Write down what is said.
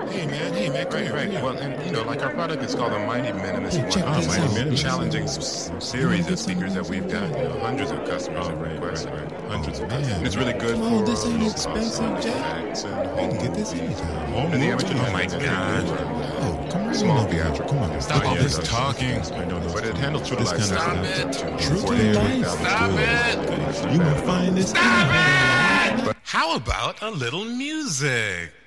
Hey man, come Right. here. Well, and like our product is called the Mighty Minimus. Hey, check One of this the out. most challenging series of speakers that we've got. Hundreds of customers have requested. Hundreds of And man. it's really good Come for on, this ain't low expensive, cost Jack. effects and You home can get this movies. anytime. And the amateur Oh my God. Oh, come right Small on over here. theatrical. Come on. Stop all Yeah, this yeah. talking. But it handles true This life kind of sound. stuff. To True 40 to to life. 80,000 Stop good. it. You will find this. How about a little music?